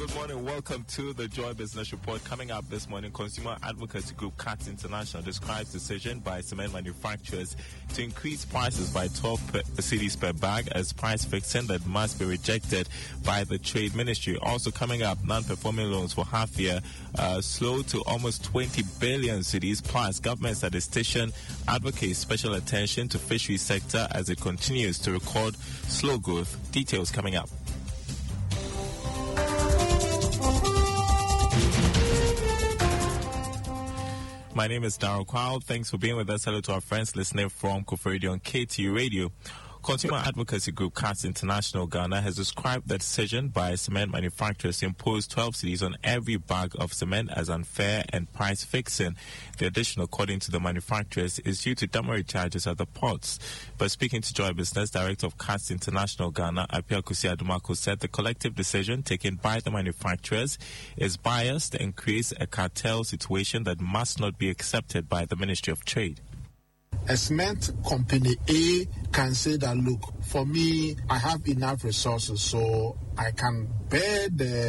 Good morning. Welcome to the Joy Business Report. Coming up this morning, consumer advocacy group CATS International describes decision by cement manufacturers to increase prices by 12 cedis per bag as price fixing that must be rejected by the Trade Ministry. Also coming up, non-performing loans for half year slowed to almost 20 billion cedis. Plus, government statistician advocates special attention to fishery sector as it continues to record slow growth. Details coming up. My name is Darryl Crowd. Thanks for being with us. Hello to our friends listening from Kofor Radio on KTU Radio. Consumer advocacy group CATS International Ghana has described the decision by cement manufacturers to impose 12 cedis on every bag of cement as unfair and price fixing. The addition, according to the manufacturers, is due to demurrage charges at the ports. But speaking to Joy Business, Director of CATS International Ghana, Apia Kusi-Adumako, said the collective decision taken by the manufacturers is biased and creates a cartel situation that must not be accepted by the Ministry of Trade. A cement company A can say that, look, for me, I have enough resources, so I can bear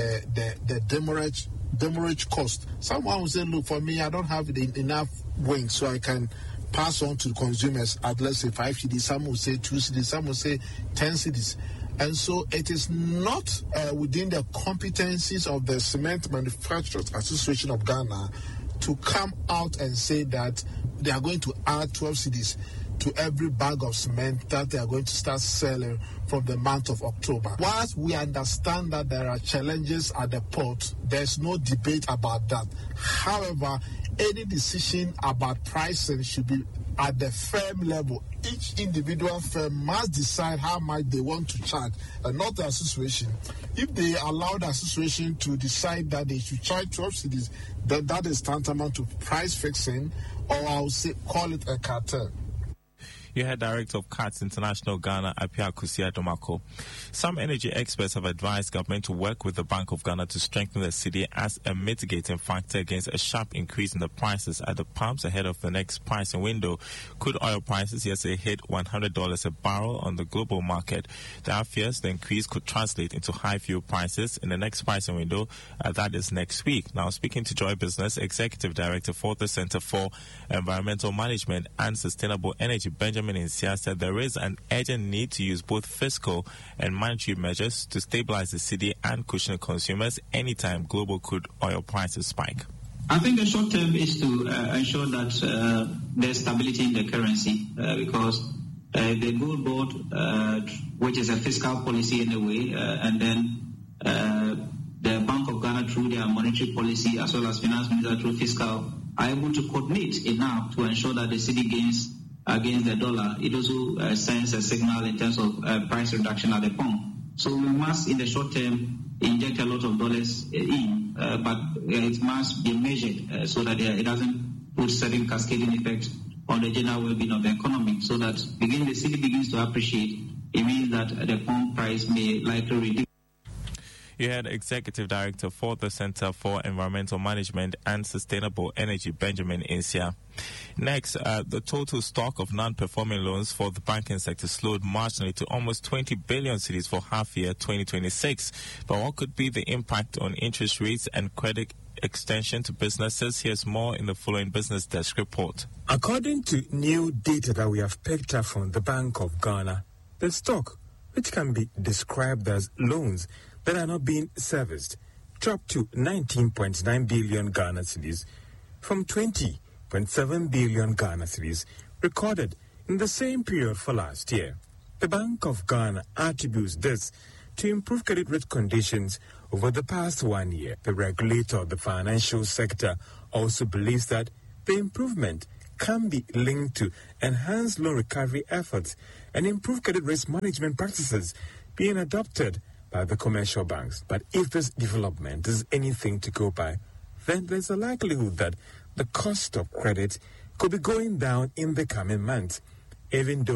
the demurrage cost. Someone will say, look, for me, I don't have enough wings, so I can pass on to consumers at, let's say, 5 cedis. Some will say 2 cedis, some will say 10 cedis. And so it is not within the competencies of the Cement Manufacturers Association of Ghana to come out and say that they are going to add 12 cedis to every bag of cement that they are going to start selling from the month of October. Whilst we understand that there are challenges at the port, there's no debate about that. However, any decision about pricing should be at the firm level. Each individual firm must decide how much they want to charge, and not the association. If they allow the association to decide that they should charge 12 cedis, then that is tantamount to price fixing, or I would say call it a cartel. You heard Director of CATS International Ghana, Apia Kusi-Adumako. Some energy experts have advised government to work with the Bank of Ghana to strengthen the cedi as a mitigating factor against a sharp increase in the prices at the pumps ahead of the next pricing window. Crude oil prices yesterday hit $100 a barrel on the global market. There are fears the increase could translate into high fuel prices in the next pricing window, that is next week. Now, speaking to Joy Business, Executive Director for the Center for Environmental Management and Sustainable Energy, Benjamin Insia, said there is an urgent need to use both fiscal and monetary measures to stabilize the cedi and cushion consumers anytime global crude oil prices spike. I think the short term is to ensure that there's stability in the currency because the gold board, which is a fiscal policy in a way, and then the Bank of Ghana through their monetary policy as well as finance minister through fiscal are able to coordinate enough to ensure that the cedi gains against the dollar. It also sends a signal in terms of price reduction at the pump. So we must, in the short term, inject a lot of dollars in, but it must be measured so that it doesn't put certain cascading effects on the general well-being of the economy. So that the cedi begins to appreciate, it means that the pump price may likely reduce. You had Executive Director for the Center for Environmental Management and Sustainable Energy, Benjamin Insia. Next, the total stock of non-performing loans for the banking sector slowed marginally to almost 20 billion cedis for half year 2026. But what could be the impact on interest rates and credit extension to businesses? Here's more in the following Business Desk report. According to new data that we have picked up from the Bank of Ghana, the stock, which can be described as loans that are not being serviced, dropped to 19.9 billion Ghana cedis from 20.7 billion Ghana cedis recorded in the same period for last year. The Bank of Ghana attributes this to improved credit risk conditions over the past 1 year. The regulator of the financial sector also believes that the improvement can be linked to enhanced loan recovery efforts and improved credit risk management practices being adopted by the commercial banks. But if this development is anything to go by, then there's a likelihood that the cost of credit could be going down in the coming months, even though